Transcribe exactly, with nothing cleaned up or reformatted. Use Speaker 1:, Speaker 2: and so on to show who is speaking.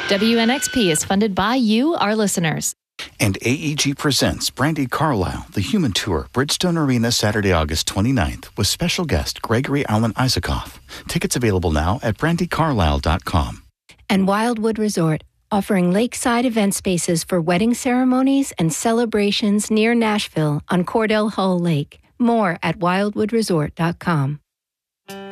Speaker 1: W N X P is funded by you, our listeners.
Speaker 2: And A E G presents Brandi Carlile, The Human Tour, Bridgestone Arena, Saturday, August twenty-ninth, with special guest Gregory Alan Isakov. Tickets available now at brandi carlile dot com.
Speaker 3: And Wildwood Resort, offering lakeside event spaces for wedding ceremonies and celebrations near Nashville on Cordell Hull Lake. More at wildwood resort dot com.